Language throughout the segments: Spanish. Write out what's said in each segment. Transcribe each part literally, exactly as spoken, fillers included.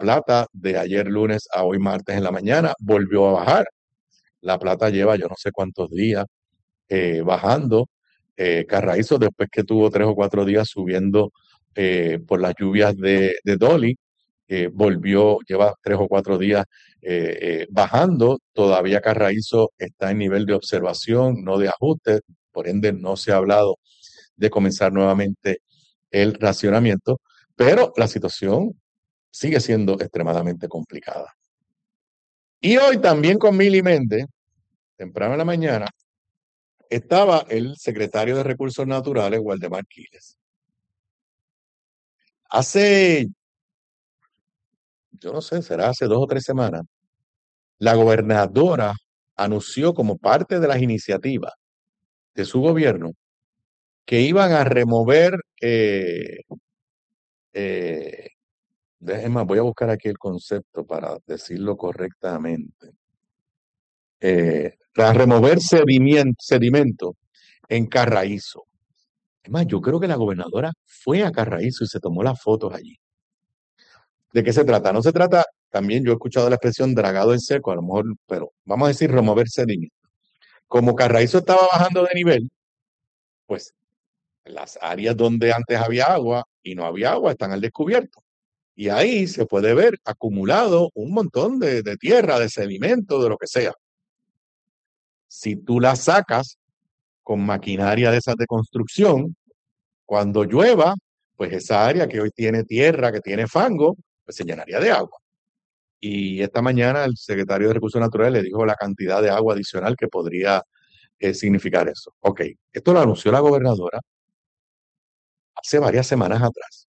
plata de ayer lunes a hoy martes en la mañana volvió a bajar. La plata lleva yo no sé cuántos días eh, bajando. Eh, Carraízo, después que tuvo tres o cuatro días subiendo eh, por las lluvias de, de Dolly, eh, volvió, lleva tres o cuatro días eh, eh, bajando. Todavía Carraízo está en nivel de observación, no de ajuste, por ende no se ha hablado de comenzar nuevamente el racionamiento, pero la situación sigue siendo extremadamente complicada. Y hoy también con Mili Méndez, temprano en la mañana, estaba el secretario de Recursos Naturales, Waldemar Quiles. Hace, yo no sé, será hace dos o tres semanas, la gobernadora anunció como parte de las iniciativas de su gobierno que iban a remover, eh, eh, déjenme, voy a buscar aquí el concepto para decirlo correctamente, eh, a remover sedimento, sedimento en Carraízo. Es más, yo creo que la gobernadora fue a Carraízo y se tomó las fotos allí. ¿De qué se trata? No se trata, también yo he escuchado la expresión dragado en seco, a lo mejor, pero vamos a decir remover sedimento. Como Carraízo estaba bajando de nivel, pues las áreas donde antes había agua y no había agua están al descubierto. Y ahí se puede ver acumulado un montón de, de tierra, de sedimento, de lo que sea. Si tú la sacas con maquinaria de esas de construcción, cuando llueva, pues esa área que hoy tiene tierra, que tiene fango, pues se llenaría de agua. Y esta mañana el secretario de Recursos Naturales le dijo la cantidad de agua adicional que podría eh, significar eso. Ok, esto lo anunció la gobernadora hace varias semanas atrás.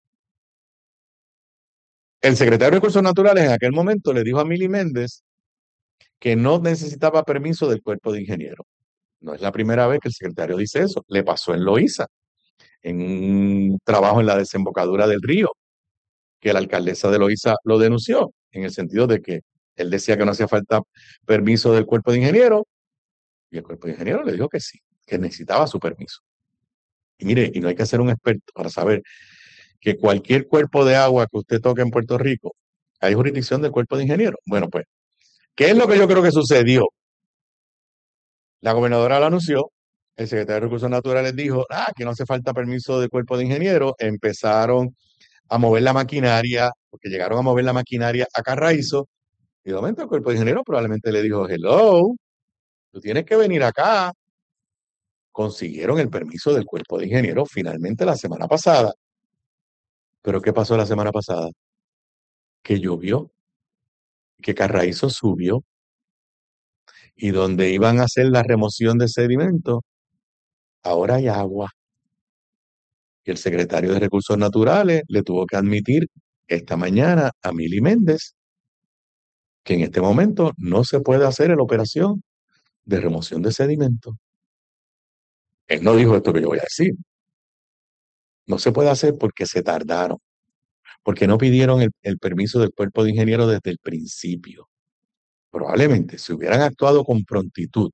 El secretario de Recursos Naturales en aquel momento le dijo a Mili Méndez que no necesitaba permiso del cuerpo de ingenieros. No es la primera vez que el secretario dice eso. Le pasó en Loíza, en un trabajo en la desembocadura del río, que la alcaldesa de Loíza lo denunció, en el sentido de que él decía que no hacía falta permiso del cuerpo de ingenieros, y el cuerpo de ingenieros le dijo que sí, que necesitaba su permiso. Y mire, y no hay que ser un experto para saber que cualquier cuerpo de agua que usted toque en Puerto Rico, hay jurisdicción del cuerpo de ingenieros. Bueno, pues, ¿qué es lo que yo creo que sucedió? La gobernadora lo anunció, el secretario de Recursos Naturales dijo, ah, que no hace falta permiso del cuerpo de ingenieros, empezaron a mover la maquinaria, porque llegaron a mover la maquinaria a Carraízo, y de momento el cuerpo de ingenieros probablemente le dijo, hello, tú tienes que venir acá. Consiguieron el permiso del cuerpo de ingenieros finalmente la semana pasada. Pero ¿qué pasó la semana pasada? Que llovió, que Carraízo subió, y donde iban a hacer la remoción de sedimento, ahora hay agua. Y el secretario de Recursos Naturales le tuvo que admitir esta mañana a Mili Méndez que en este momento no se puede hacer la operación de remoción de sedimento. Él no dijo esto que yo voy a decir. No se puede hacer porque se tardaron, porque no pidieron el, el permiso del cuerpo de ingenieros desde el principio. Probablemente si hubieran actuado con prontitud,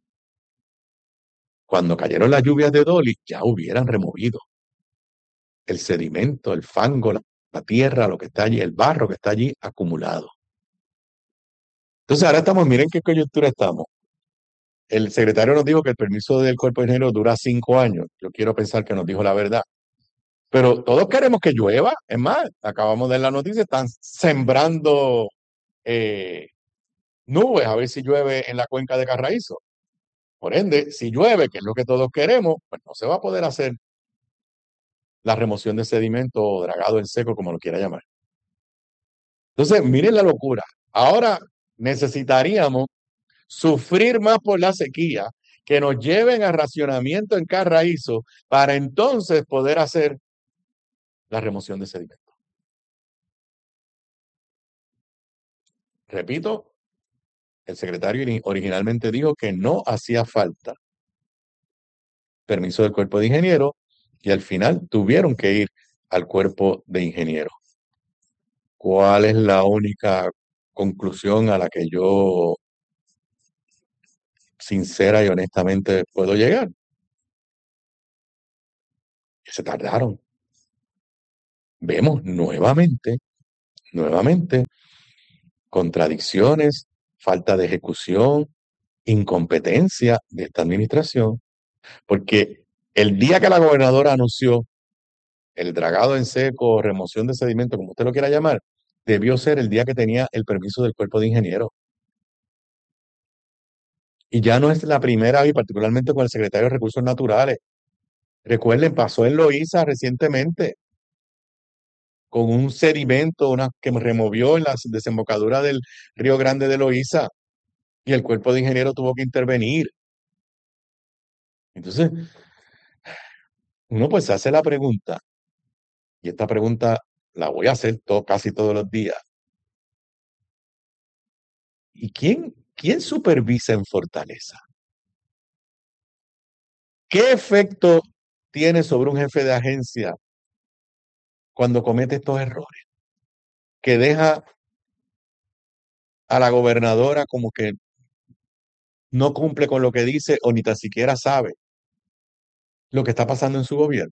cuando cayeron las lluvias de Dolly, ya hubieran removido el sedimento, el fango, la, la tierra, lo que está allí, el barro que está allí acumulado. Entonces ahora estamos, miren qué coyuntura estamos. El secretario nos dijo que el permiso del cuerpo de ingenieros dura cinco años. Yo quiero pensar que nos dijo la verdad. Pero todos queremos que llueva. Es más, acabamos de ver la noticia, están sembrando eh, nubes a ver si llueve en la cuenca de Carraízo. Por ende, si llueve, que es lo que todos queremos, pues no se va a poder hacer la remoción de sedimento o dragado en seco, como lo quiera llamar. Entonces, miren la locura. Ahora necesitaríamos sufrir más por la sequía, que nos lleven a racionamiento en Carraízo para entonces poder hacer la remoción de sedimento. Repito, el secretario originalmente dijo que no hacía falta permiso del cuerpo de ingeniero y al final tuvieron que ir al cuerpo de ingeniero. ¿Cuál es la única conclusión a la que yo sincera y honestamente puedo llegar? Que se tardaron. Vemos nuevamente Nuevamente, contradicciones, falta de ejecución, incompetencia de esta administración, porque el día que la gobernadora anunció el dragado en seco, remoción de sedimento, como usted lo quiera llamar, debió ser el día que tenía el permiso del cuerpo de ingenieros. Y ya no es la primera vez, particularmente con el secretario de Recursos Naturales. Recuerden, pasó en Loíza recientemente, con un sedimento una, que removió en la desembocadura del Río Grande de Loíza, y el cuerpo de ingenieros tuvo que intervenir. Entonces, uno pues se hace la pregunta, y esta pregunta la voy a hacer to- casi todos los días. ¿Y quién, quién supervisa en Fortaleza? ¿Qué efecto tiene sobre un jefe de agencia cuando comete estos errores? Que deja a la gobernadora como que no cumple con lo que dice o ni tan siquiera sabe lo que está pasando en su gobierno.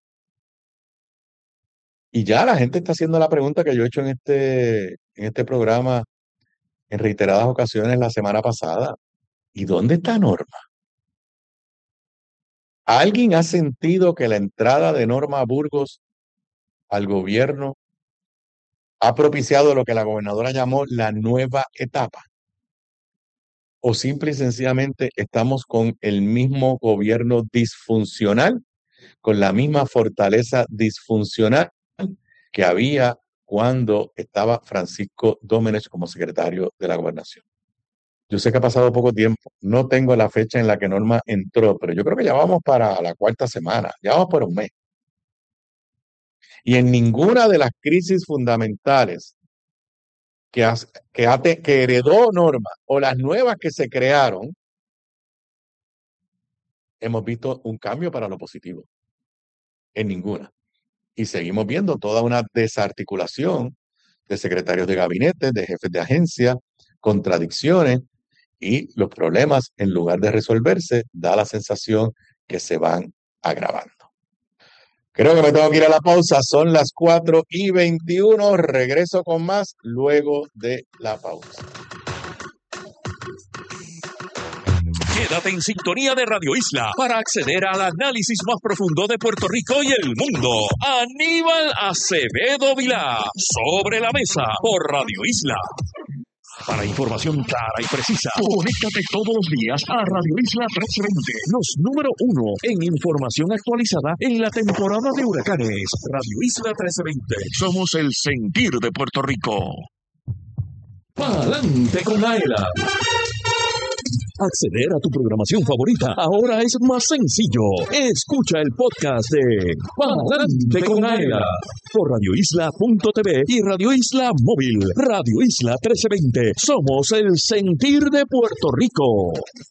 Y ya la gente está haciendo la pregunta que yo he hecho en este, en este programa en reiteradas ocasiones la semana pasada. ¿Y dónde está Norma? ¿Alguien ha sentido que la entrada de Norma Burgos al gobierno ha propiciado lo que la gobernadora llamó la nueva etapa? ¿O simple y sencillamente estamos con el mismo gobierno disfuncional, con la misma fortaleza disfuncional que había cuando estaba Francisco Domenech como secretario de la Gobernación? Yo sé que ha pasado poco tiempo, no tengo la fecha en la que Norma entró, pero yo creo que ya vamos para la cuarta semana, ya vamos por un mes. Y en ninguna de las crisis fundamentales que, has- que, ha te- que heredó Norma o las nuevas que se crearon, hemos visto un cambio para lo positivo. En ninguna. Y seguimos viendo toda una desarticulación de secretarios de gabinete, de jefes de agencia, contradicciones, y los problemas, en lugar de resolverse, da la sensación que se van agravando. Creo que me tengo que ir a la pausa. Son las cuatro y veintiuno. Regreso con más luego de la pausa. Quédate en sintonía de Radio Isla para acceder al análisis más profundo de Puerto Rico y el mundo. Aníbal Acevedo Vilá, Sobre la Mesa, por Radio Isla. Para información clara y precisa, conéctate todos los días a Radio Isla trescientos veinte, los número uno en información actualizada en la temporada de huracanes. Radio Isla trescientos veinte, somos el sentir de Puerto Rico. Pa'lante con Aela. Acceder a tu programación favorita ahora es más sencillo. Escucha el podcast de Pa'lante con Aela por radio isla punto t v y Radio Isla Móvil. Radio Isla trece veinte. Somos el sentir de Puerto Rico.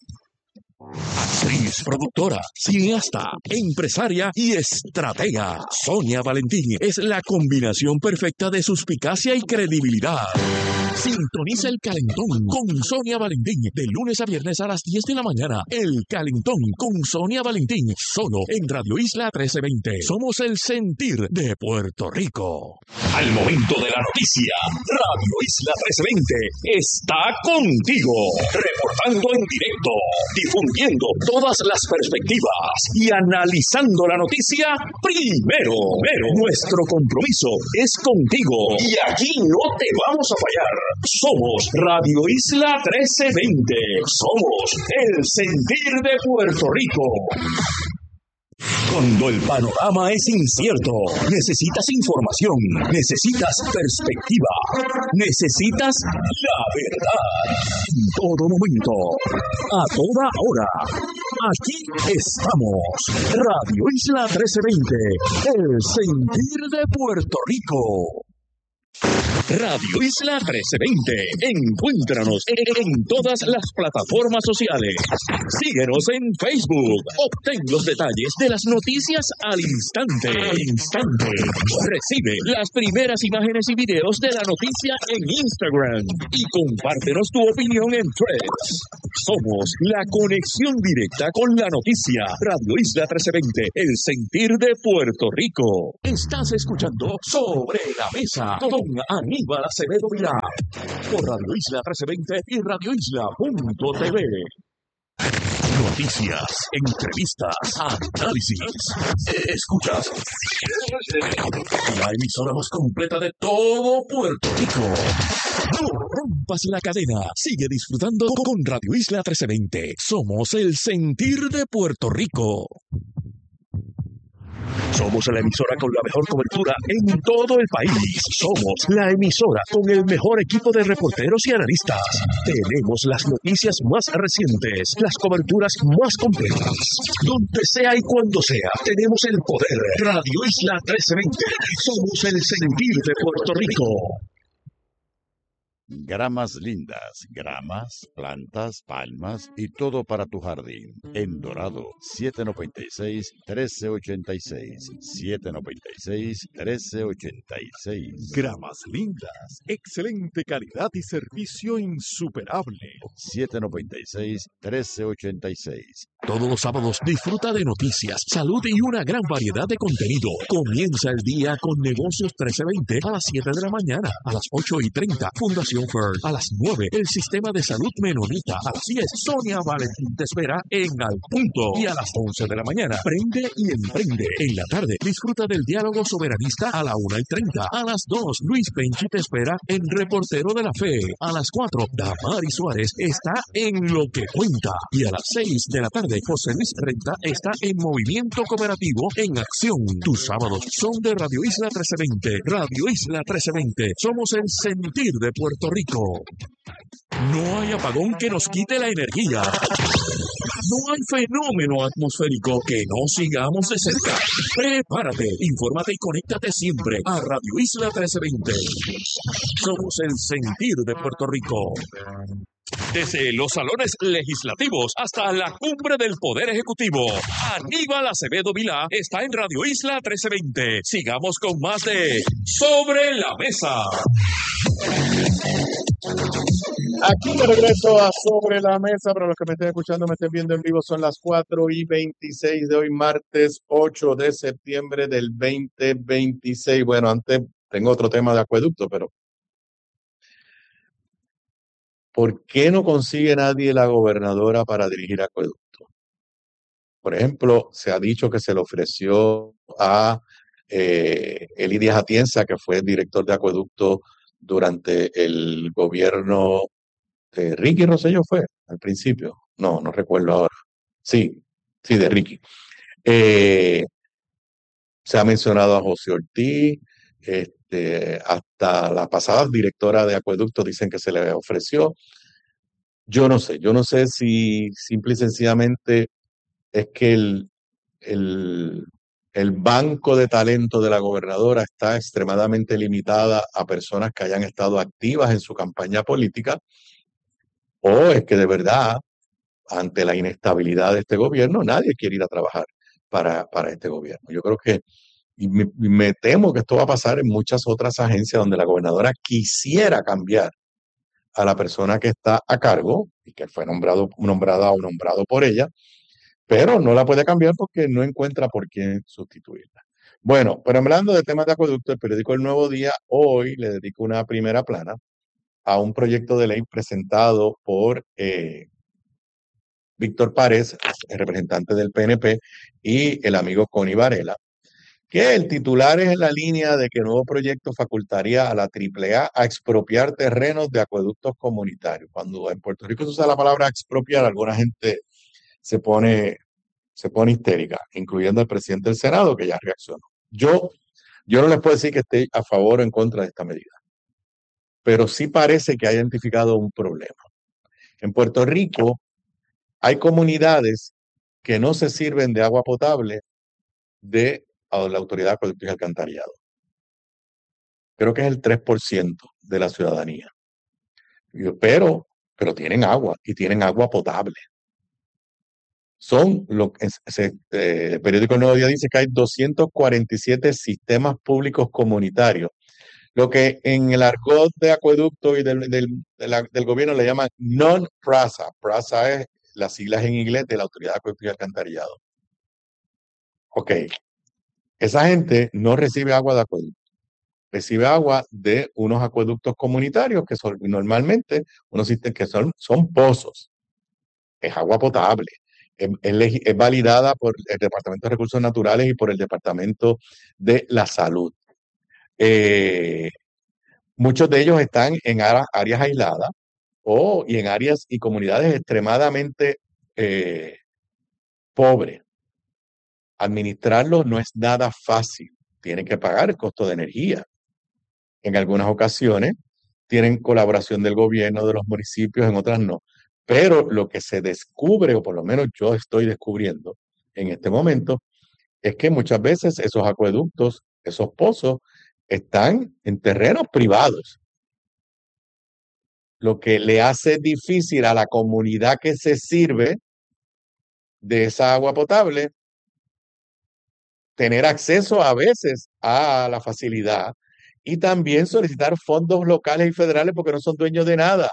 Actriz, productora, cineasta, empresaria y estratega. Sonia Valentín es la combinación perfecta de suspicacia y credibilidad. Sintoniza El Calentón con Sonia Valentín de lunes a viernes a las diez de la mañana. El Calentón con Sonia Valentín, solo en Radio Isla trece veinte. Somos el sentir de Puerto Rico. Al momento de la noticia, Radio Isla trece veinte está contigo, reportando en directo, difundiendo todas las perspectivas y analizando la noticia primero. Pero nuestro compromiso es contigo y aquí no te vamos a fallar. Somos Radio Isla trece veinte. Somos el sentir de Puerto Rico. Cuando el panorama es incierto, necesitas información, necesitas perspectiva, necesitas la verdad. En todo momento, a toda hora, aquí estamos. Radio Isla trece veinte, el sentir de Puerto Rico. Radio Isla trece veinte. Encuéntranos en todas las plataformas sociales. Síguenos en Facebook. Obtén los detalles de las noticias al instante. Al instante. Recibe las primeras imágenes y videos de la noticia en Instagram. Y compártenos tu opinión en Threads. Somos la conexión directa con la noticia. Radio Isla trece veinte. El sentir de Puerto Rico. Estás escuchando Sobre la Mesa con Aníbal Aníbal Acevedo Vilá, por Radio Isla trece veinte y radio isla punto t v. Noticias, entrevistas, análisis. Escuchas la emisora más completa de todo Puerto Rico. No rompas la cadena. Sigue disfrutando con Radio Isla trece veinte. Somos el sentir de Puerto Rico. Somos la emisora con la mejor cobertura en todo el país. Somos la emisora con el mejor equipo de reporteros y analistas. Tenemos las noticias más recientes, las coberturas más completas. Donde sea y cuando sea, tenemos el poder. Radio Isla trece veinte. Somos el sentir de Puerto Rico. Gramas lindas, gramas, plantas, palmas y todo para tu jardín. En Dorado, siete noventa y seis, trece ochenta y seis. siete noventa y seis, trece ochenta y seis. Gramas lindas, excelente calidad y servicio insuperable. siete noventa y seis, trece ochenta y seis. Todos los sábados disfruta de noticias, salud y una gran variedad de contenido. Comienza el día con Negocios trece veinte a las siete de la mañana, a las ocho y treinta, Fundación Fern, a las nueve, el Sistema de Salud Menonita, a las diez, Sonia Valentín te espera en Al Punto, y a las once de la mañana, Prende y Emprende. En la tarde, disfruta del diálogo soberanista a la una y treinta, a las dos, Luis Penchi te espera en Reportero de la Fe, a las cuatro, Damari Suárez está en Lo que Cuenta, y a las seis de la tarde, José Luis Renta está en Movimiento Cooperativo en Acción. Tus sábados son de Radio Isla trece veinte. Radio Isla trece veinte. Somos el sentir de Puerto Rico. No hay apagón que nos quite la energía. No hay fenómeno atmosférico que no sigamos de cerca. Prepárate, infórmate y conéctate siempre a Radio Isla trece veinte. Somos el sentir de Puerto Rico. Desde los salones legislativos hasta la cumbre del Poder Ejecutivo, Aníbal Acevedo Vilá está en Radio Isla trece veinte. Sigamos con más de Sobre la Mesa. Aquí de regreso a Sobre la Mesa. Para los que me estén escuchando, me estén viendo en vivo, son las cuatro y veintiséis de hoy, martes ocho de septiembre del veinte veintiséis. Bueno, antes tengo otro tema de acueducto, pero ¿por qué no consigue nadie la gobernadora para dirigir acueducto? Por ejemplo, se ha dicho que se le ofreció a eh, Eli Díaz Atienza, que fue director de acueducto durante el gobierno de Ricky Rosselló, fue al principio. No, no recuerdo ahora. Sí, sí, de Ricky. Eh, se ha mencionado a José Ortiz, este, hasta la pasada directora de acueducto dicen que se le ofreció. Yo no sé, yo no sé si simple y sencillamente es que el, el, el banco de talento de la gobernadora está extremadamente limitada a personas que hayan estado activas en su campaña política, o es que de verdad, ante la inestabilidad de este gobierno, nadie quiere ir a trabajar para, para este gobierno. Yo creo que, y me, me temo que esto va a pasar en muchas otras agencias donde la gobernadora quisiera cambiar a la persona que está a cargo y que fue nombrado, nombrada o nombrado por ella, pero no la puede cambiar porque no encuentra por quién sustituirla. Bueno, pero hablando de temas de acueducto, el periódico El Nuevo Día hoy le dedica una primera plana a un proyecto de ley presentado por eh, Víctor Párez, el representante del P N P, y el amigo Connie Varela, que el titular es en la línea de que el nuevo proyecto facultaría a la triple A a expropiar terrenos de acueductos comunitarios. Cuando en Puerto Rico se usa la palabra expropiar, alguna gente se pone, se pone histérica, incluyendo el presidente del Senado, que ya reaccionó. Yo, yo no les puedo decir que esté a favor o en contra de esta medida, pero sí parece que ha identificado un problema. En Puerto Rico hay comunidades que no se sirven de agua potable de la Autoridad de Acueductos y Alcantarillado. Creo que es el tres por ciento de la ciudadanía. Pero, pero tienen agua y tienen agua potable. Son lo que se, eh, el periódico El Nuevo Día dice que hay doscientos cuarenta y siete sistemas públicos comunitarios, lo que en el argot de acueducto y del, del, de la, del gobierno le llaman non-PRASA. PRASA es las siglas en inglés de la Autoridad de Acueductos y Alcantarillado. Ok, esa gente no recibe agua de acueducto, recibe agua de unos acueductos comunitarios que son normalmente unos sistemas que son, son pozos. Es agua potable. Es, es legi- es validada por el Departamento de Recursos Naturales y por el Departamento de la Salud. Eh, Muchos de ellos están en ara- áreas aisladas o y en áreas y comunidades extremadamente eh, pobres. Administrarlos no es nada fácil. Tienen que pagar el costo de energía. En algunas ocasiones tienen colaboración del gobierno, de los municipios, en otras no. Pero lo que se descubre, o por lo menos yo estoy descubriendo en este momento, es que muchas veces esos acueductos, esos pozos, están en terrenos privados, lo que le hace difícil a la comunidad que se sirve de esa agua potable tener acceso a veces a la facilidad y también solicitar fondos locales y federales porque no son dueños de nada.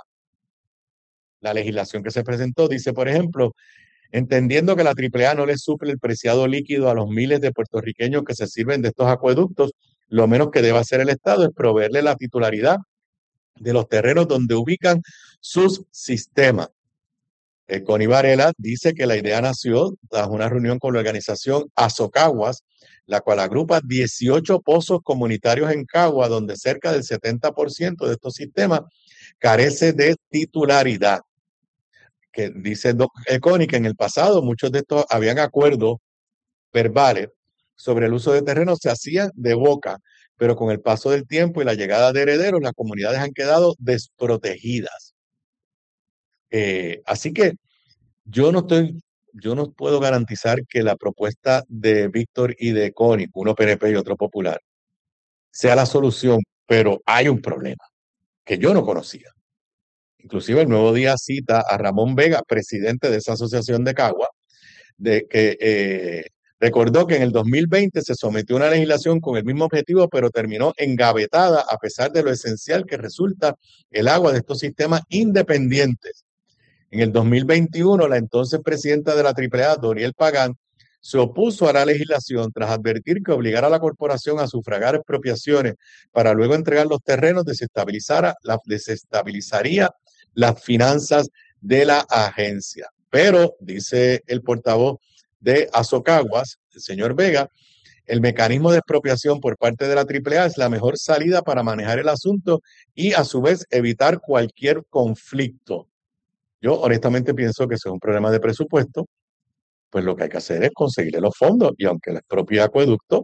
La legislación que se presentó dice, por ejemplo, entendiendo que la Triple A no le suple el preciado líquido a los miles de puertorriqueños que se sirven de estos acueductos, lo menos que debe hacer el Estado es proveerle la titularidad de los terrenos donde ubican sus sistemas. Eh, Connie Varela dice que la idea nació tras una reunión con la organización Azocaguas, la cual agrupa dieciocho pozos comunitarios en Cagua, donde cerca del setenta por ciento de estos sistemas carece de titularidad. Que dice Doc Connie que en el pasado muchos de estos habían acuerdos verbales sobre el uso de terrenos, se hacían de boca, pero con el paso del tiempo y la llegada de herederos, las comunidades han quedado desprotegidas. Eh, así que yo no estoy, yo no puedo garantizar que la propuesta de Víctor y de Connie, uno P N P y otro Popular, sea la solución, pero hay un problema que yo no conocía. Inclusive el Nuevo Día cita a Ramón Vega, presidente de esa asociación de Cagua, de que eh, recordó que en el dos mil veinte se sometió a una legislación con el mismo objetivo, pero terminó engavetada a pesar de lo esencial que resulta el agua de estos sistemas independientes. En el dos mil veintiuno, la entonces presidenta de la Triple A, Doriel Pagán, se opuso a la legislación tras advertir que obligar a la corporación a sufragar expropiaciones para luego entregar los terrenos desestabilizara, la, desestabilizaría las finanzas de la agencia. Pero, dice el portavoz de Azocaguas, el señor Vega, el mecanismo de expropiación por parte de la Triple A es la mejor salida para manejar el asunto y a su vez evitar cualquier conflicto. Yo honestamente pienso que ese es un problema de presupuesto, pues lo que hay que hacer es conseguirle los fondos y aunque el propio acueducto,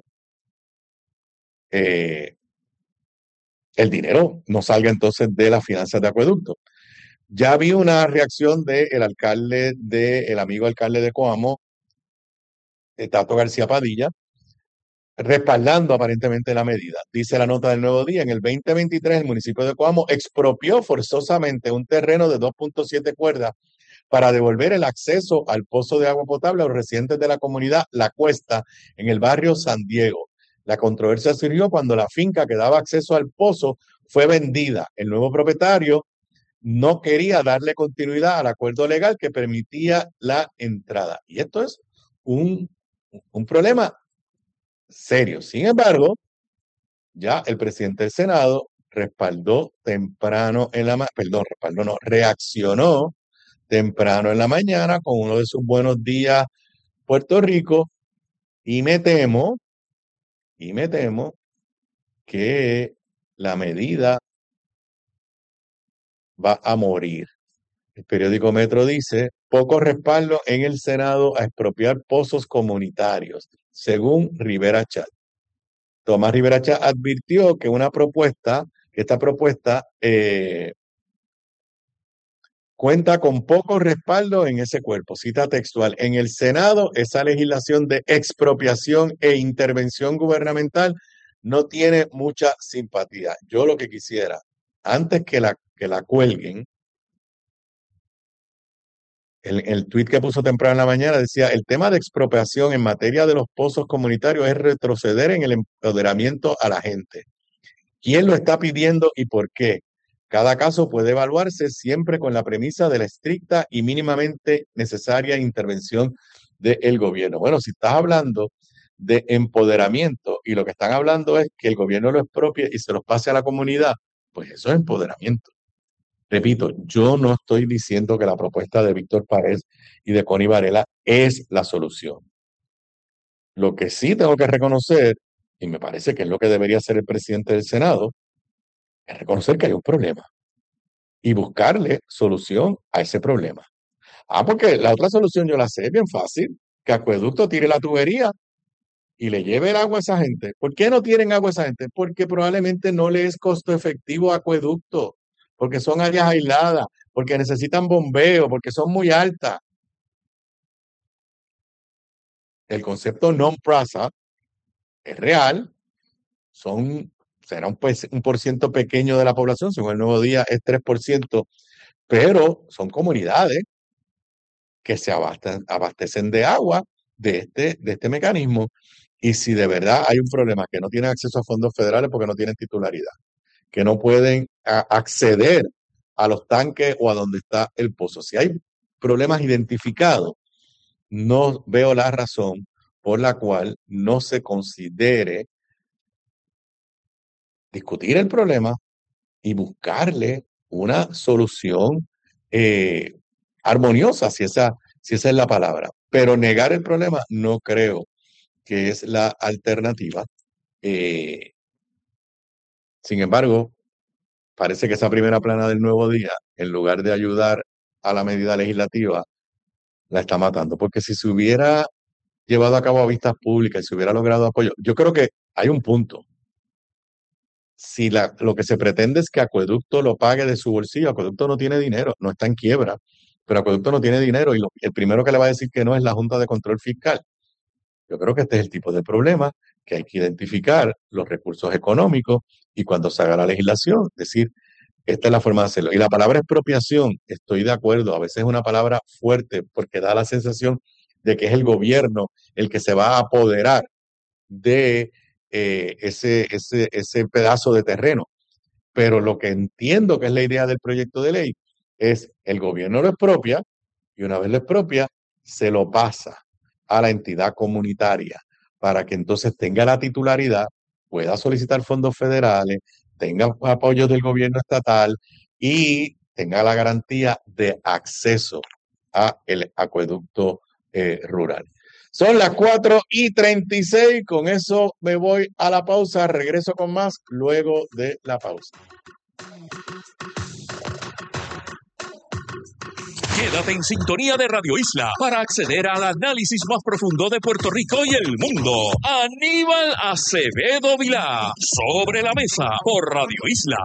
eh, el dinero no salga entonces de las finanzas de acueducto. Ya vi una reacción del alcalde, del amigo alcalde de Coamo, de Tato García Padilla, respaldando aparentemente la medida. Dice la nota del Nuevo Día, en el veinte veintitrés el municipio de Coamo expropió forzosamente un terreno de dos punto siete cuerdas para devolver el acceso al pozo de agua potable a los residentes de la comunidad La Cuesta en el barrio San Diego. La controversia surgió cuando la finca que daba acceso al pozo fue vendida. El nuevo propietario no quería darle continuidad al acuerdo legal que permitía la entrada. Y esto es un, un problema serio. Sin embargo, ya el presidente del Senado respaldó temprano en la, perdón, respaldó no, reaccionó temprano en la mañana con uno de sus buenos días Puerto Rico y me temo, y me temo que la medida va a morir. El periódico Metro dice, poco respaldo en el Senado a expropiar pozos comunitarios, según Rivera Chat. Tomás Rivera Chat advirtió que una propuesta, que esta propuesta eh, cuenta con poco respaldo en ese cuerpo. Cita textual. En el Senado, esa legislación de expropiación e intervención gubernamental no tiene mucha simpatía. Yo lo que quisiera, antes que la, que la cuelguen, el, el tuit que puso temprano en la mañana decía, el tema de expropiación en materia de los pozos comunitarios es retroceder en el empoderamiento a la gente. ¿Quién lo está pidiendo y por qué? Cada caso puede evaluarse siempre con la premisa de la estricta y mínimamente necesaria intervención del gobierno. Bueno, si estás hablando de empoderamiento y lo que están hablando es que el gobierno lo expropie y se los pase a la comunidad, pues eso es empoderamiento. Repito, yo no estoy diciendo que la propuesta de Víctor Párez y de Connie Varela es la solución. Lo que sí tengo que reconocer, y me parece que es lo que debería hacer el presidente del Senado, es reconocer que hay un problema y buscarle solución a ese problema. Ah, porque la otra solución yo la sé, es bien fácil, que Acueducto tire la tubería y le lleve el agua a esa gente. ¿Por qué no tienen agua a esa gente? Porque probablemente no le es costo efectivo a Acueducto, porque son áreas aisladas, porque necesitan bombeo, porque son muy altas. El concepto non-prasa es real, son, será un, pues, un por ciento pequeño de la población, según el Nuevo Día es tres por ciento, pero son comunidades que se abastan, abastecen de agua de este, de este mecanismo. Y si de verdad hay un problema, que no tienen acceso a fondos federales porque no tienen titularidad, que no pueden a, acceder a los tanques o a donde está el pozo. Si hay problemas identificados, no veo la razón por la cual no se considere discutir el problema y buscarle una solución eh, armoniosa, si esa, si esa es la palabra. Pero negar el problema no creo que es la alternativa. Eh, sin embargo, parece que esa primera plana del Nuevo Día, en lugar de ayudar a la medida legislativa, la está matando. Porque si se hubiera llevado a cabo a vistas públicas y se hubiera logrado apoyo, yo creo que hay un punto. Si la, lo que se pretende es que Acueducto lo pague de su bolsillo, Acueducto no tiene dinero, no está en quiebra, pero Acueducto no tiene dinero y lo, el primero que le va a decir que no es la Junta de Control Fiscal. Yo creo que este es el tipo de problema que hay que identificar los recursos económicos y cuando se haga la legislación, decir, esta es la forma de hacerlo. Y la palabra expropiación, estoy de acuerdo, a veces es una palabra fuerte porque da la sensación de que es el gobierno el que se va a apoderar de eh, ese, ese, ese pedazo de terreno. Pero lo que entiendo que es la idea del proyecto de ley es el gobierno lo expropia y una vez lo expropia, se lo pasa a la entidad comunitaria para que entonces tenga la titularidad, pueda solicitar fondos federales, tenga apoyo del gobierno estatal y tenga la garantía de acceso a el acueducto eh, rural. Son las cuatro y treinta y seis, con eso me voy a la pausa, regreso con más luego de la pausa. Quédate en sintonía de Radio Isla para acceder al análisis más profundo de Puerto Rico y el mundo. Aníbal Acevedo Vilá, Sobre la Mesa, por Radio Isla.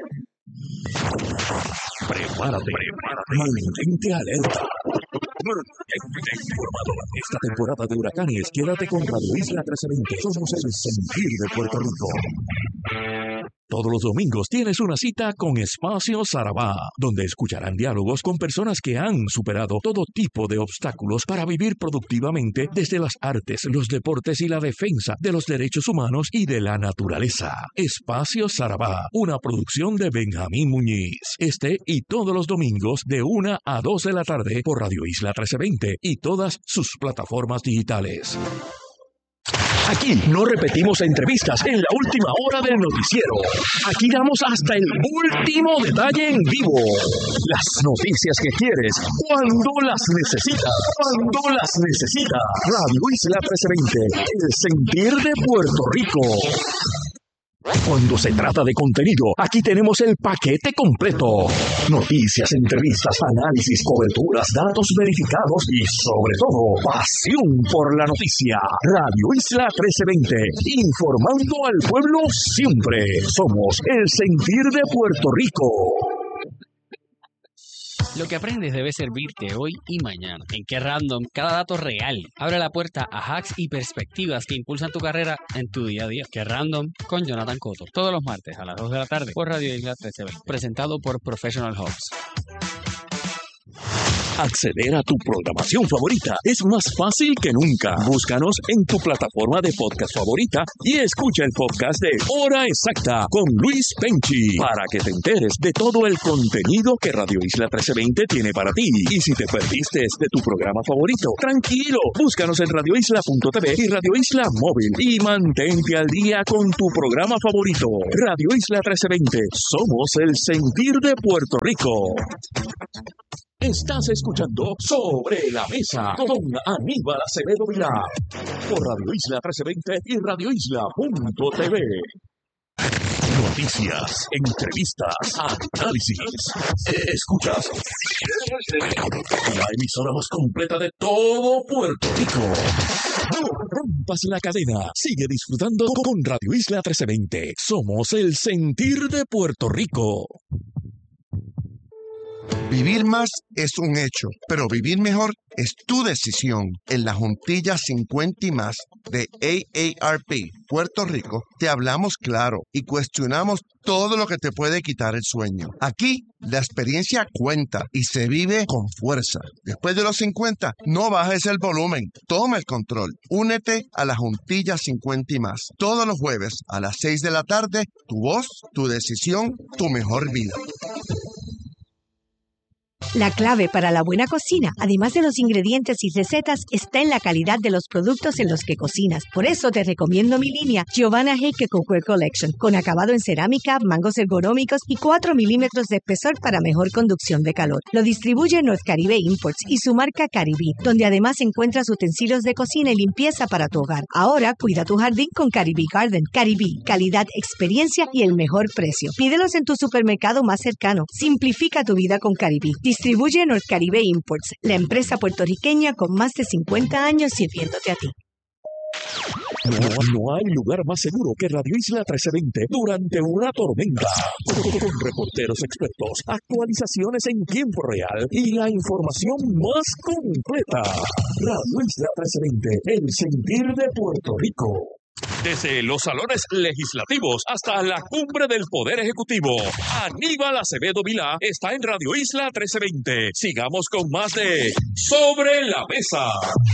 Prepárate, prepárate, mantente alerta. Mantente informado. Esta temporada de huracanes, quédate con Radio Isla trece veinte. Somos el sentir de Puerto Rico. Todos los domingos tienes una cita con Espacio Sarabá, donde escucharán diálogos con personas que han superado todo tipo de obstáculos para vivir productivamente desde las artes, los deportes y la defensa de los derechos humanos y de la naturaleza. Espacio Sarabá, una producción de Benjamín Muñiz. Este y todos los domingos de una a dos de la tarde por Radio Isla trece veinte y todas sus plataformas digitales. Aquí no repetimos entrevistas en la última hora del noticiero. Aquí damos hasta el último detalle en vivo. Las noticias que quieres, cuando las necesitas. Cuando las necesitas. Radio Isla trece veinte, el sentir de Puerto Rico. Cuando se trata de contenido, aquí tenemos el paquete completo. Noticias, entrevistas, análisis, coberturas, datos verificados y, sobre todo, pasión por la noticia. Radio Isla trece veinte, informando al pueblo siempre. Somos el sentir de Puerto Rico. Lo que aprendes debe servirte hoy y mañana. En Qué Random, cada dato real abre la puerta a hacks y perspectivas que impulsan tu carrera en tu día a día. Qué Random con Jonathan Cotto. Todos los martes a las dos de la tarde por Radio Isla trece veinte. Presentado por Professional Hubs. Acceder a tu programación favorita es más fácil que nunca. Búscanos en tu plataforma de podcast favorita y escucha el podcast de Hora Exacta con Luis Penchi para que te enteres de todo el contenido que Radio Isla trece veinte tiene para ti. Y si te perdiste de tu programa favorito, tranquilo, búscanos en radio isla punto t v y Radio Isla Móvil y mantente al día con tu programa favorito. Radio Isla trece veinte, somos el sentir de Puerto Rico. Estás escuchando Sobre la Mesa con Aníbal Acevedo Vilá por Radio Isla trece veinte y radio isla punto t v. Noticias, entrevistas, análisis. Escuchas la emisora más completa de todo Puerto Rico. No rompas la cadena. Sigue disfrutando con Radio Isla trece veinte. Somos el sentir de Puerto Rico. Vivir más es un hecho, pero vivir mejor es tu decisión. En la Juntilla cincuenta y más de A A R P Puerto Rico te hablamos claro y cuestionamos todo lo que te puede quitar el sueño. Aquí la experiencia cuenta y se vive con fuerza. Después de los cincuenta, no bajes el volumen, toma el control. Únete a la Juntilla cincuenta y más. Todos los jueves a las seis de la tarde, tu voz, tu decisión, tu mejor vida. La clave para la buena cocina, además de los ingredientes y recetas, está en la calidad de los productos en los que cocinas. Por eso te recomiendo mi línea Giovanna Heike Cookware Collection, con acabado en cerámica, mangos ergonómicos y cuatro milímetros de espesor para mejor conducción de calor. Lo distribuye North Caribe Imports y su marca Caribí, donde además encuentras utensilios de cocina y limpieza para tu hogar. Ahora cuida tu jardín con Caribí Garden. Caribí, calidad, experiencia y el mejor precio. Pídelos en tu supermercado más cercano. Simplifica tu vida con Caribí. Distribuye North Caribe Imports, la empresa puertorriqueña con más de cincuenta años sirviéndote a ti. No, no hay lugar más seguro que Radio Isla trece veinte durante una tormenta. Con reporteros expertos, actualizaciones en tiempo real y la información más completa. Radio Isla trece veinte, el sentir de Puerto Rico. Desde los salones legislativos hasta la cumbre del Poder Ejecutivo, Aníbal Acevedo Vilá está en Radio Isla trece veinte. Sigamos con más de Sobre la Mesa.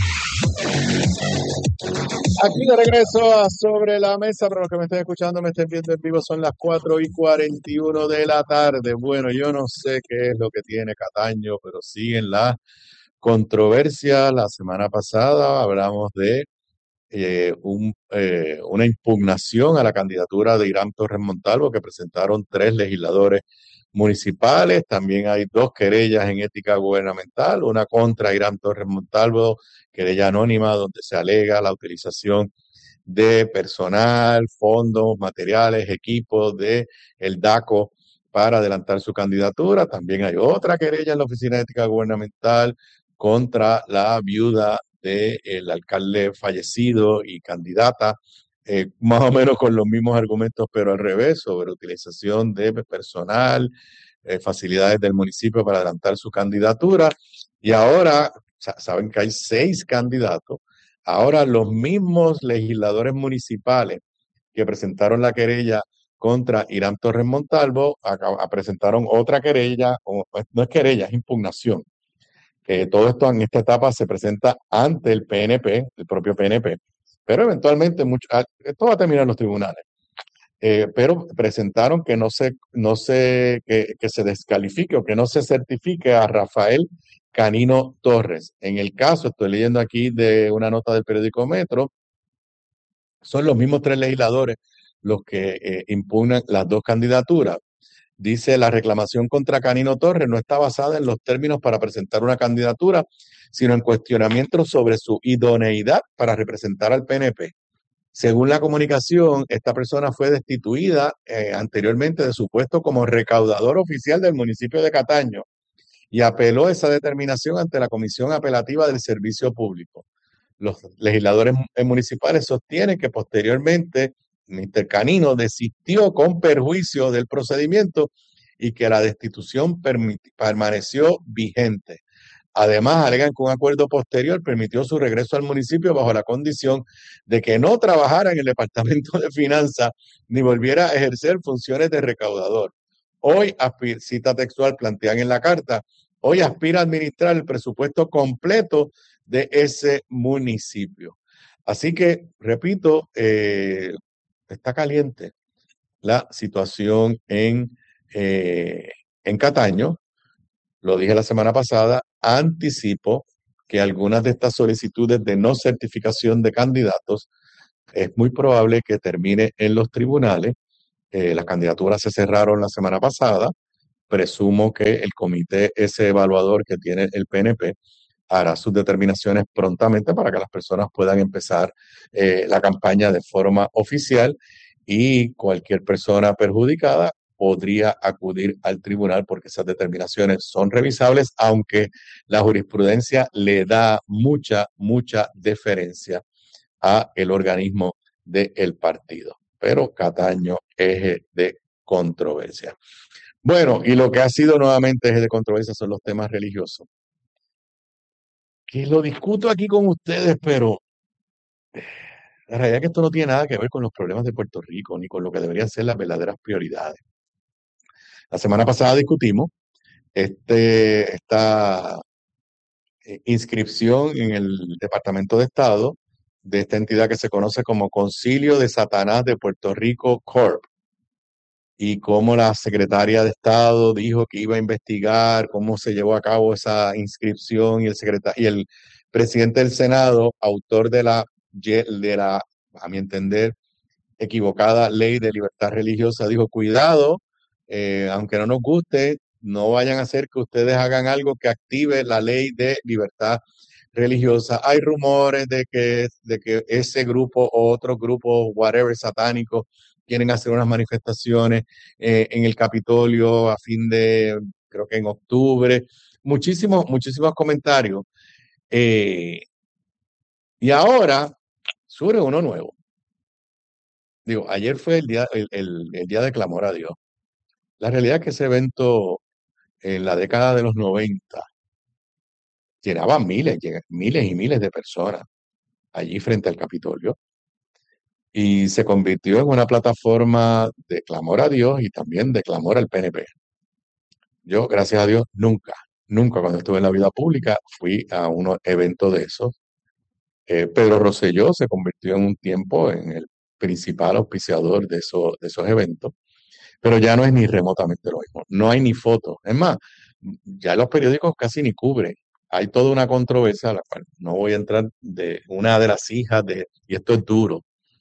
Aquí de regreso a Sobre la Mesa. Para los que me estén escuchando, me estén viendo en vivo, son las cuatro y cuarenta y uno de la tarde. Bueno, yo no sé qué es lo que tiene Cataño, pero siguen la controversia. La semana pasada hablamos de Eh, un, eh, una impugnación a la candidatura de Irán Torres Montalvo que presentaron tres legisladores municipales. También hay dos querellas en ética gubernamental, una contra Irán Torres Montalvo, querella anónima donde se alega la utilización de personal, fondos, materiales, equipos de el DACO para adelantar su candidatura. También hay otra querella en la Oficina de Ética Gubernamental contra la viuda del alcalde fallecido y candidata, eh, más o menos con los mismos argumentos, pero al revés, sobre utilización de personal, eh, facilidades del municipio para adelantar su candidatura. Y ahora, saben que hay seis candidatos, ahora los mismos legisladores municipales que presentaron la querella contra Irán Torres Montalvo, a, a presentaron otra querella, o, no es querella, es impugnación. Eh, todo esto en esta etapa se presenta ante el P N P, el propio P N P, pero eventualmente mucho, esto va a terminar en los tribunales. Eh, pero presentaron que no se, no se, que, que se descalifique o que no se certifique a Rafael Canino Torres. En el caso, estoy leyendo aquí de una nota del periódico Metro, son los mismos tres legisladores los que eh, impugnan las dos candidaturas. Dice, la reclamación contra Canino Torres no está basada en los términos para presentar una candidatura, sino en cuestionamientos sobre su idoneidad para representar al P N P. Según la comunicación, esta persona fue destituida eh, anteriormente de su puesto como recaudador oficial del municipio de Cataño y apeló esa determinación ante la Comisión Apelativa del Servicio Público. Los legisladores municipales sostienen que posteriormente mister Canino desistió con perjuicio del procedimiento y que la destitución permaneció vigente. Además, alegan que un acuerdo posterior permitió su regreso al municipio bajo la condición de que no trabajara en el Departamento de Finanzas ni volviera a ejercer funciones de recaudador. Hoy, cita textual, plantean en la carta, hoy aspira a administrar el presupuesto completo de ese municipio. Así que, repito, eh, está caliente la situación en, eh, en Cataño. Lo dije la semana pasada, anticipo que algunas de estas solicitudes de no certificación de candidatos es muy probable que termine en los tribunales. Eh, las candidaturas se cerraron la semana pasada. Presumo que el comité ese evaluador que tiene el P N P hará sus determinaciones prontamente para que las personas puedan empezar eh, la campaña de forma oficial y cualquier persona perjudicada podría acudir al tribunal porque esas determinaciones son revisables, aunque la jurisprudencia le da mucha, mucha deferencia a el organismo del partido. Pero Cataño, eje de controversia. Bueno, y lo que ha sido nuevamente eje de controversia son los temas religiosos. Que lo discuto aquí con ustedes, pero la realidad es que esto no tiene nada que ver con los problemas de Puerto Rico, ni con lo que deberían ser las verdaderas prioridades. La semana pasada discutimos este, esta eh, inscripción en el Departamento de Estado de esta entidad que se conoce como Concilio de Satanás de Puerto Rico Corp. Y cómo la secretaria de Estado dijo que iba a investigar cómo se llevó a cabo esa inscripción y el secretario y el presidente del Senado, autor de la, de la, a mi entender, equivocada ley de libertad religiosa, dijo, cuidado, eh, aunque no nos guste, no vayan a hacer que ustedes hagan algo que active la ley de libertad religiosa. Hay rumores de que, de que ese grupo o otro grupo, whatever, satánico, quieren hacer unas manifestaciones eh, en el Capitolio a fin de, creo que en octubre. Muchísimos, muchísimos comentarios. Eh, y ahora surge uno nuevo. Digo, ayer fue el día, el, el, el día de clamor a Dios. La realidad es que ese evento en la década de los noventa llenaba miles, miles y miles de personas allí frente al Capitolio y se convirtió en una plataforma de clamor a Dios y también de clamor al P N P. Yo, gracias a Dios, nunca, nunca cuando estuve en la vida pública fui a un evento de esos. Eh, Pedro Rosselló se convirtió en un tiempo en el principal auspiciador de, esos de esos eventos, pero ya no es ni remotamente lo mismo. No hay ni fotos. Es más, ya los periódicos casi ni cubren. Hay toda una controversia, a la cual no voy a entrar, de una de las hijas de, y esto es duro,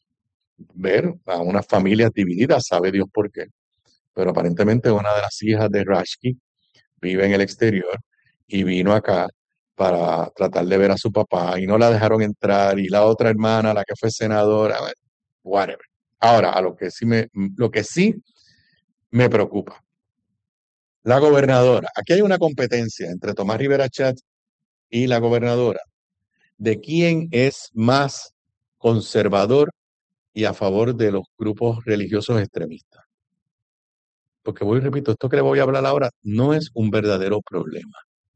ver a unas familias divididas, sabe Dios por qué, pero aparentemente una de las hijas de Rashki vive en el exterior y vino acá para tratar de ver a su papá y no la dejaron entrar y la otra hermana, la que fue senadora, whatever. Ahora, a lo que sí me, lo que sí me preocupa, la gobernadora. Aquí hay una competencia entre Tomás Rivera Chatz y la gobernadora de quién es más conservador y a favor de los grupos religiosos extremistas. Porque voy y repito, esto que le voy a hablar ahora no es un verdadero problema.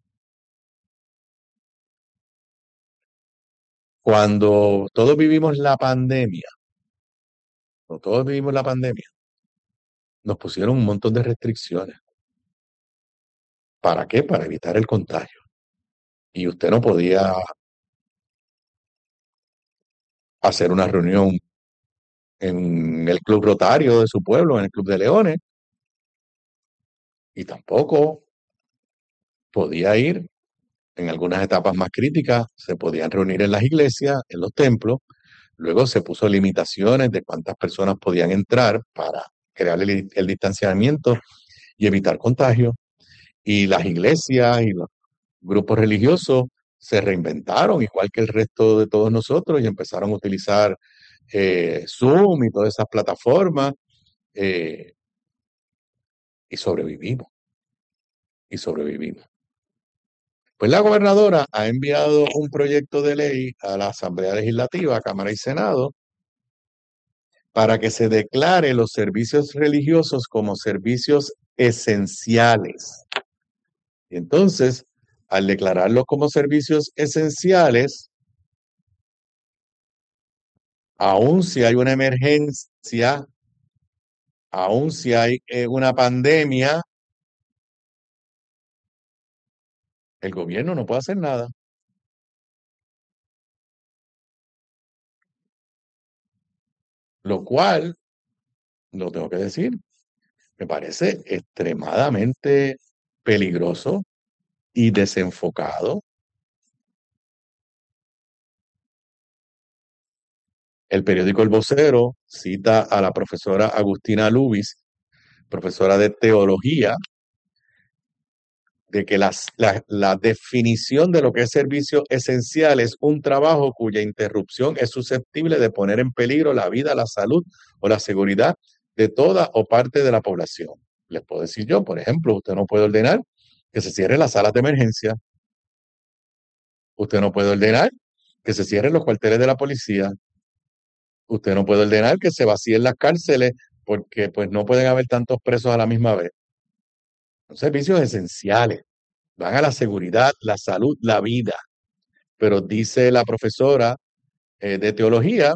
Cuando todos vivimos la pandemia, cuando todos vivimos la pandemia, nos pusieron un montón de restricciones. ¿Para qué? Para evitar el contagio. Y usted no podía hacer una reunión en el club rotario de su pueblo, en el Club de Leones, y tampoco podía ir en algunas etapas más críticas, se podían reunir en las iglesias, en los templos. Luego se puso limitaciones de cuántas personas podían entrar para crear el, el distanciamiento y evitar contagio. Y las iglesias y los grupos religiosos se reinventaron, igual que el resto de todos nosotros, y empezaron a utilizar eh, Zoom y todas esas plataformas, eh, y sobrevivimos, y sobrevivimos. Pues la gobernadora ha enviado un proyecto de ley a la Asamblea Legislativa, Cámara y Senado, para que se declare los servicios religiosos como servicios esenciales. Y entonces, al declararlos como servicios esenciales, aun si hay una emergencia, aun si hay eh, una pandemia, El gobierno no puede hacer nada. Lo cual, lo tengo que decir, me parece extremadamente peligroso y desenfocado. El periódico El Vocero cita a la profesora Agustina Lubis, profesora de teología, de que las- la, la definición de lo que es servicio esencial es un trabajo cuya interrupción es susceptible de poner en peligro la vida, la salud o la seguridad de toda o parte de la población. Les puedo decir yo, por ejemplo, usted no puede ordenar que se cierren las salas de emergencia. Usted no puede ordenar que se cierren los cuarteles de la policía. Usted no puede ordenar que se vacíen las cárceles porque pues no pueden haber tantos presos a la misma vez. Son servicios esenciales. Van a la seguridad, la salud, la vida. Pero dice la profesora eh, de teología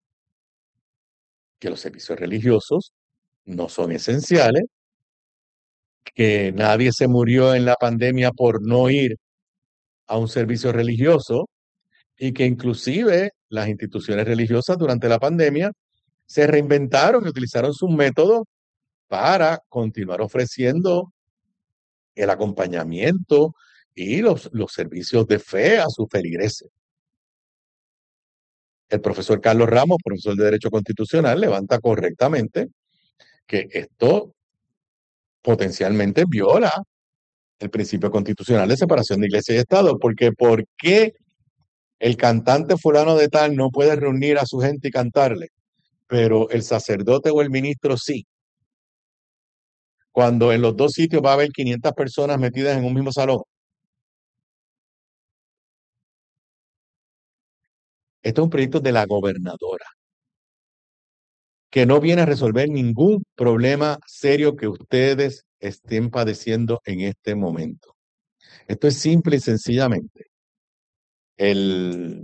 que los servicios religiosos no son esenciales, que nadie se murió en la pandemia por no ir a un servicio religioso y que inclusive las instituciones religiosas durante la pandemia se reinventaron y utilizaron sus métodos para continuar ofreciendo el acompañamiento y los, los servicios de fe a sus feligreses. El profesor Carlos Ramos, profesor de Derecho Constitucional, levanta correctamente que esto potencialmente viola el principio constitucional de separación de iglesia y Estado, porque ¿por qué el cantante fulano de tal no puede reunir a su gente y cantarle, pero el sacerdote o el ministro sí? Cuando en los dos sitios va a haber quinientas personas metidas en un mismo salón. Esto es un proyecto de la gobernadora, que no viene a resolver ningún problema serio que ustedes estén padeciendo en este momento. Esto es simple y sencillamente el,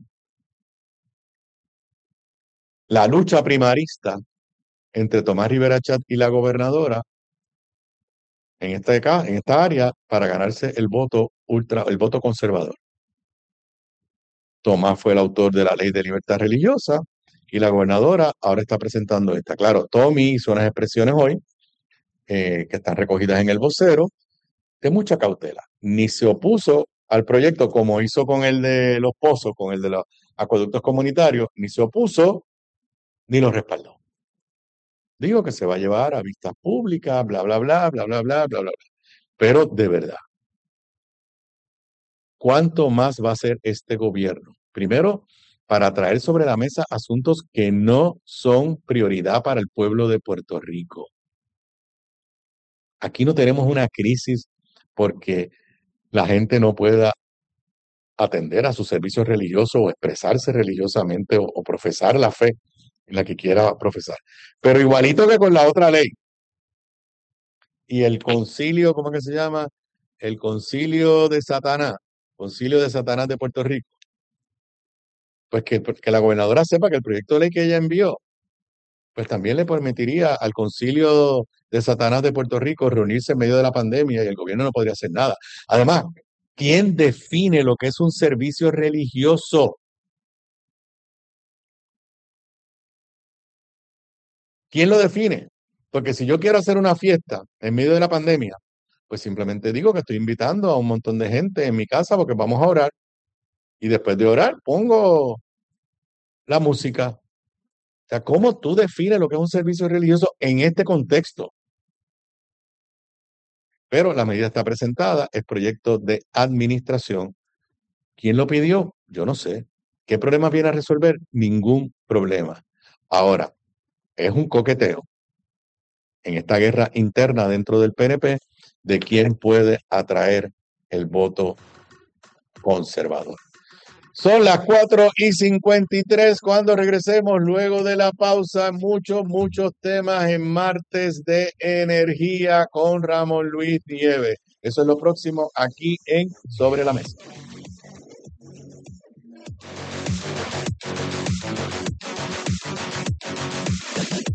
la lucha primarista entre Tomás Rivera Chat y la gobernadora en esta, en esta área para ganarse el voto ultra, el voto conservador. Tomás fue el autor de la ley de libertad religiosa y la gobernadora ahora está presentando esta. Claro, Tommy hizo unas expresiones hoy eh, que están recogidas en El Vocero de mucha cautela. Ni se opuso al proyecto como hizo con el de los pozos, con el de los acueductos comunitarios, ni se opuso ni lo respaldó. Digo que se va a llevar a vistas públicas, bla, bla, bla, bla, bla, bla, bla, bla. Pero de verdad, ¿cuánto más va a hacer este gobierno? Primero, para traer sobre la mesa asuntos que no son prioridad para el pueblo de Puerto Rico. Aquí no tenemos una crisis porque la gente no pueda atender a sus servicios religiosos o expresarse religiosamente o, o profesar la fe en la que quiera profesar. Pero igualito que con la otra ley. Y el concilio, ¿cómo que se llama? El concilio de Satanás, concilio de Satanás de Puerto Rico. Pues que, que la gobernadora sepa que el proyecto de ley que ella envió, pues también le permitiría al concilio de Satanás de Puerto Rico reunirse en medio de la pandemia y el gobierno no podría hacer nada. Además, ¿quién define lo que es un servicio religioso? ¿Quién lo define? Porque si yo quiero hacer una fiesta en medio de la pandemia, pues simplemente digo que estoy invitando a un montón de gente en mi casa porque vamos a orar. Y después de orar, pongo la música. O sea, ¿cómo tú defines lo que es un servicio religioso en este contexto? Pero la medida está presentada, es proyecto de administración. ¿Quién lo pidió? Yo no sé. ¿Qué problema viene a resolver? Ningún problema. Ahora, es un coqueteo en esta guerra interna dentro del P N P de quién puede atraer el voto conservador. Son las cuatro y cincuenta y tres cuando regresemos luego de la pausa. Muchos, muchos temas en Martes de Energía con Ramón Luis Nieves. Eso es lo próximo aquí en Sobre la Mesa.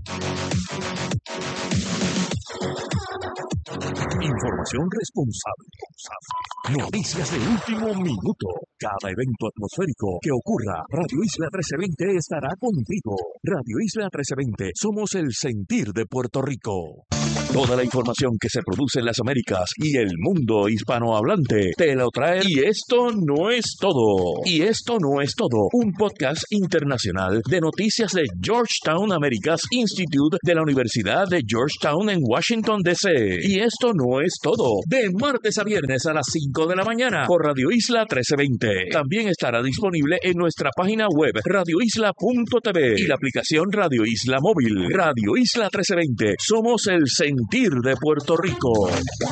Información responsable, Noticias de último minuto. Cada evento atmosférico que ocurra, Radio Isla trece veinte estará contigo. Radio Isla trece veinte, somos el sentir de Puerto Rico. Toda la información que se produce en las Américas y el mundo hispanohablante te lo trae. Y esto no es todo. Y esto no es todo. Un podcast internacional de noticias de Georgetown Americas Institute de la Universidad de Georgetown en Washington, D C Y esto no es todo. De martes a viernes a las cinco de la mañana por Radio Isla trece veinte. También estará disponible en nuestra página web radio isla punto t v y la aplicación Radio Isla Móvil. Radio Isla trece veinte. Somos el sentir de Puerto Rico.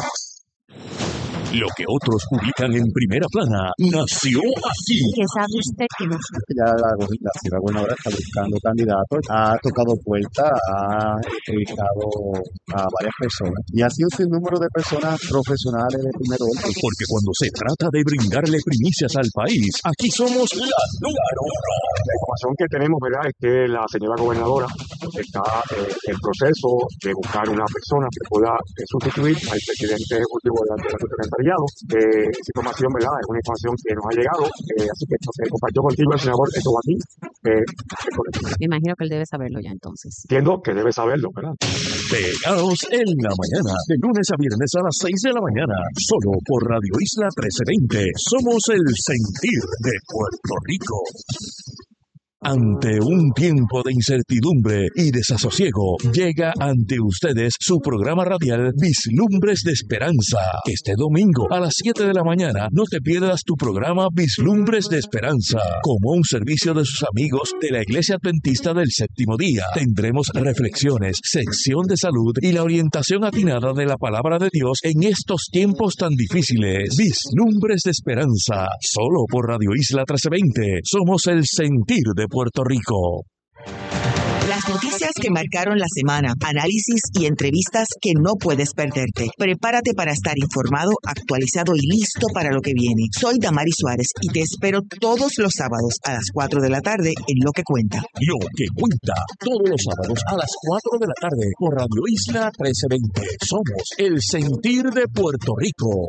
Lo que otros publican en primera plana nació así. ¿Qué sabe usted que no? Ya la, la ciudad gobernadora está buscando candidatos, ha tocado puertas, ha entrevistado a varias personas y ha sido un número de personas profesionales de primer orden. Porque cuando se trata de brindarle primicias al país, aquí somos la número uno. La información que tenemos, ¿verdad?, es que la señora gobernadora está eh, en proceso de buscar una persona que pueda eh, sustituir al presidente ejecutivo de la secretaría. Eh, esa información, ¿verdad?, es una información que nos ha llegado, eh, así que esto se compartió contigo el senador esto aquí. Eh, Me imagino que él debe saberlo ya entonces. Entiendo que debe saberlo, ¿verdad? Pegados en la mañana, de lunes a viernes a las seis de la mañana, solo por Radio Isla trece veinte. Somos el sentir de Puerto Rico. Ante un tiempo de incertidumbre y desasosiego, llega ante ustedes su programa radial Vislumbres de Esperanza. Este domingo a las siete de la mañana no te pierdas tu programa Vislumbres de Esperanza. Como un servicio de sus amigos de la Iglesia Adventista del Séptimo Día, tendremos reflexiones, sección de salud y la orientación atinada de la Palabra de Dios en estos tiempos tan difíciles. Vislumbres de Esperanza, solo por Radio Isla trece veinte. Somos el sentir de Puerto Rico. Las noticias que marcaron la semana, análisis y entrevistas que no puedes perderte. Prepárate para estar informado, actualizado y listo para lo que viene. Soy Damari Suárez y te espero todos los sábados a las cuatro de la tarde en Lo que Cuenta. Lo que Cuenta, todos los sábados a las cuatro de la tarde por Radio Isla trece veinte. Somos el sentir de Puerto Rico.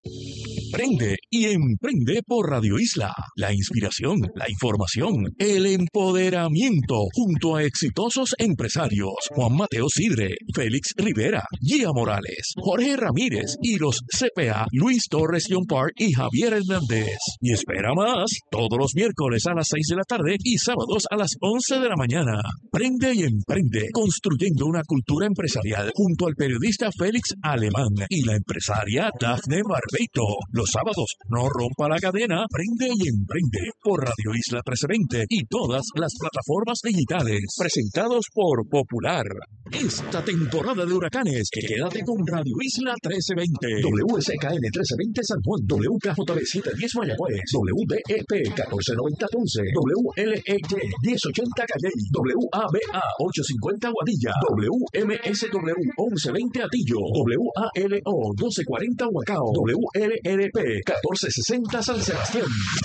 Prende y emprende por Radio Isla. La inspiración, la información, el empoderamiento, junto a exitosos empresarios Juan Mateo Sidre, Félix Rivera, Gia Morales, Jorge Ramírez y los C P A Luis Torres John Park y Javier Hernández. Y espera más, todos los miércoles a las seis de la tarde y sábados a las once de la mañana. Prende y emprende, construyendo una cultura empresarial junto al periodista Félix Alemán y la empresaria Dafne Barbeito. Los sábados, no rompa la cadena, prende y emprende por Radio Isla trece veinte y todas las plataformas digitales, presentados por Popular. Esta temporada de huracanes, quédate con Radio Isla trece veinte, W S K N trece veinte San Juan, W K J B setecientos diez Mayagüez, W D E P catorce noventa Ponce, W L E Y diez ochenta Calley, W A B A ochocientos cincuenta Guadilla, W M S W once veinte Atillo, W A L O doce cuarenta Huacao, W L R P catorce sesenta San Sebastián.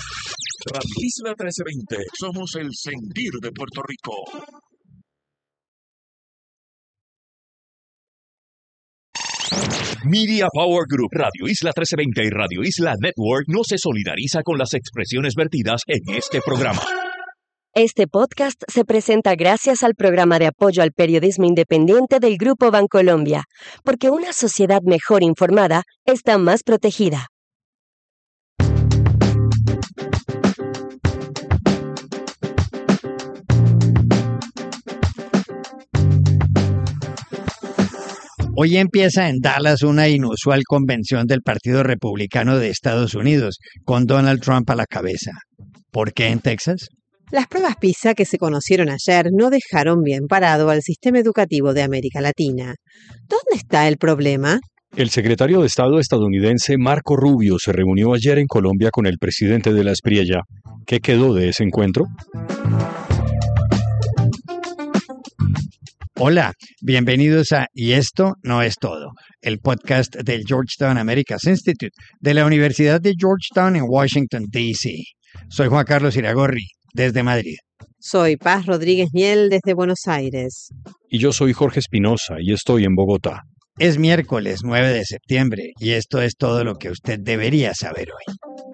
Radio Isla trece veinte, somos el sentir de Puerto Rico. Media Power Group, Radio Isla trece veinte y Radio Isla Network no se solidariza con las expresiones vertidas en este programa. Este podcast se presenta gracias al programa de apoyo al periodismo independiente del Grupo Bancolombia, porque una sociedad mejor informada está más protegida. Hoy empieza en Dallas una inusual convención del Partido Republicano de Estados Unidos, con Donald Trump a la cabeza. ¿Por qué en Texas? Las pruebas PISA que se conocieron ayer no dejaron bien parado al sistema educativo de América Latina. ¿Dónde está el problema? El secretario de Estado estadounidense Marco Rubio se reunió ayer en Colombia con el presidente de la Espriella. ¿Qué quedó de ese encuentro? Hola, bienvenidos a Y esto no es todo, el podcast del Georgetown Americas Institute de la Universidad de Georgetown en Washington, D C Soy Juan Carlos Iragorri, desde Madrid. Soy Paz Rodríguez Miel, desde Buenos Aires. Y yo soy Jorge Espinosa y estoy en Bogotá. Es miércoles nueve de septiembre y esto es todo lo que usted debería saber hoy.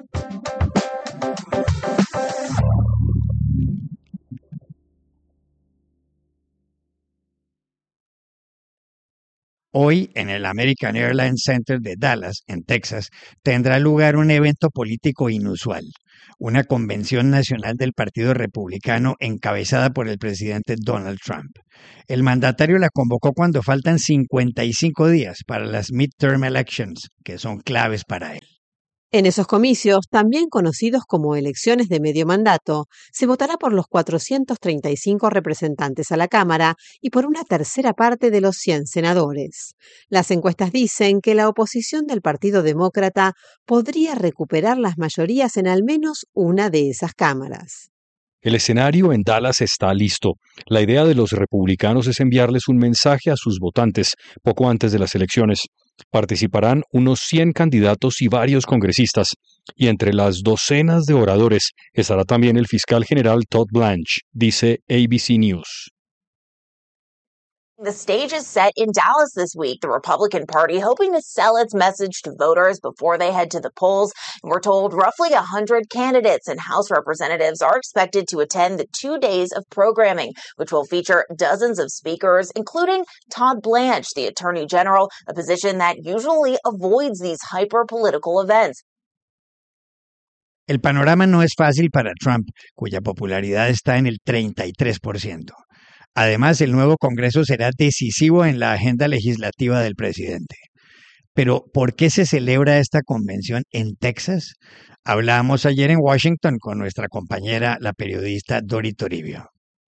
Hoy, en el American Airlines Center de Dallas, en Texas, tendrá lugar un evento político inusual, una convención nacional del Partido Republicano encabezada por el presidente Donald Trump. El mandatario la convocó cuando faltan cincuenta y cinco días para las midterm elections, que son claves para él. En esos comicios, también conocidos como elecciones de medio mandato, se votará por los cuatrocientos treinta y cinco representantes a la Cámara y por una tercera parte de los cien senadores. Las encuestas dicen que la oposición del Partido Demócrata podría recuperar las mayorías en al menos una de esas cámaras. El escenario en Dallas está listo. La idea de los republicanos es enviarles un mensaje a sus votantes poco antes de las elecciones. Participarán unos cien candidatos y varios congresistas, y entre las docenas de oradores estará también el fiscal general Todd Blanche, dice A B C News. The stage is set in Dallas this week, the Republican Party hoping to sell its message to voters before they head to the polls. And we're told roughly one hundred candidates and House representatives are expected to attend the two days of programming, which will feature dozens of speakers, including Todd Blanche, the Attorney General, a position that usually avoids these hyper-political events. El panorama no es fácil para Trump, cuya popularidad está en el treinta y tres por ciento. Además, el nuevo Congreso será decisivo en la agenda legislativa del presidente. Pero, ¿por qué se celebra esta convención en Texas? Hablábamos ayer en Washington con nuestra compañera, la periodista Dori Toribio.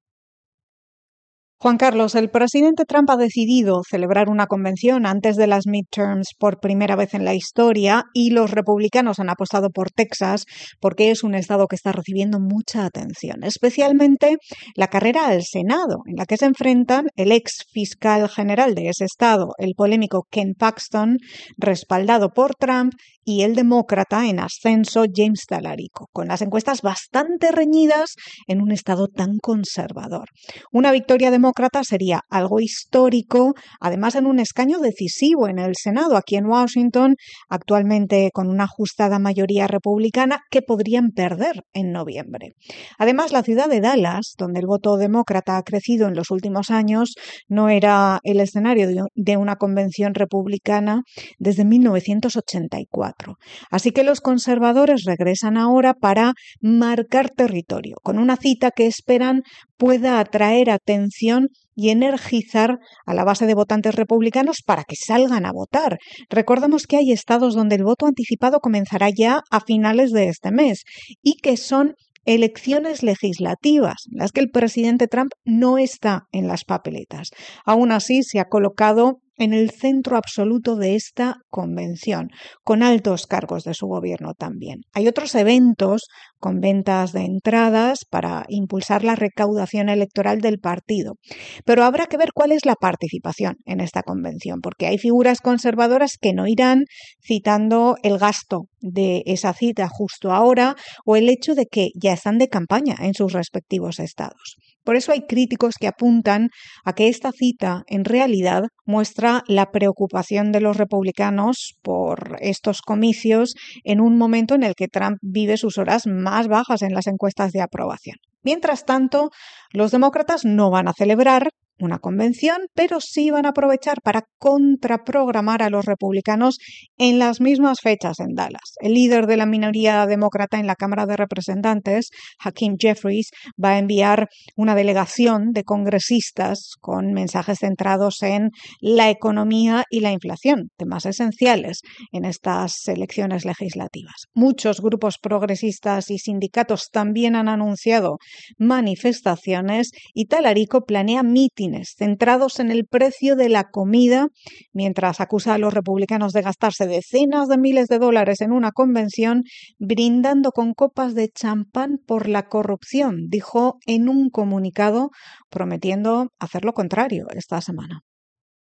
Juan Carlos, el presidente Trump ha decidido celebrar una convención antes de las midterms por primera vez en la historia y los republicanos han apostado por Texas porque es un estado que está recibiendo mucha atención, especialmente la carrera al Senado, en la que se enfrentan el ex fiscal general de ese estado, el polémico Ken Paxton, respaldado por Trump, y el demócrata en ascenso James Talarico, con las encuestas bastante reñidas en un estado tan conservador. Una victoria demócrata sería algo histórico, además en un escaño decisivo en el Senado, aquí en Washington, actualmente con una ajustada mayoría republicana que podrían perder en noviembre. Además, la ciudad de Dallas, donde el voto demócrata ha crecido en los últimos años, no era el escenario de una convención republicana desde mil novecientos ochenta y cuatro. Así que los conservadores regresan ahora para marcar territorio, con una cita que esperan pueda atraer atención y energizar a la base de votantes republicanos para que salgan a votar. Recordemos que hay estados donde el voto anticipado comenzará ya a finales de este mes y que son elecciones legislativas, en las que el presidente Trump no está en las papeletas. Aún así, se ha colocado en el centro absoluto de esta convención, con altos cargos de su gobierno también. Hay otros eventos con ventas de entradas para impulsar la recaudación electoral del partido, pero habrá que ver cuál es la participación en esta convención, porque hay figuras conservadoras que no irán, citando el gasto de esa cita justo ahora o el hecho de que ya están de campaña en sus respectivos estados. Por eso hay críticos que apuntan a que esta cita en realidad muestra la preocupación de los republicanos por estos comicios en un momento en el que Trump vive sus horas más bajas en las encuestas de aprobación. Mientras tanto, los demócratas no van a celebrar una convención, pero sí van a aprovechar para contraprogramar a los republicanos en las mismas fechas en Dallas. El líder de la minoría demócrata en la Cámara de Representantes, Hakeem Jeffries, va a enviar una delegación de congresistas con mensajes centrados en la economía y la inflación, temas esenciales en estas elecciones legislativas. Muchos grupos progresistas y sindicatos también han anunciado manifestaciones y Talarico planea mítines centrados en el precio de la comida, mientras acusa a los republicanos de gastarse decenas de miles de dólares en una convención brindando con copas de champán por la corrupción, dijo en un comunicado prometiendo hacer lo contrario esta semana.